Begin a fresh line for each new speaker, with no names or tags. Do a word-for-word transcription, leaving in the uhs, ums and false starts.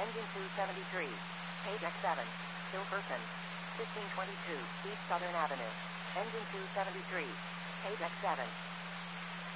Engine two seventy-three. Page X seven. Hilferson. fifteen twenty-two East Southern Avenue. Engine two seventy-three. Page X seven.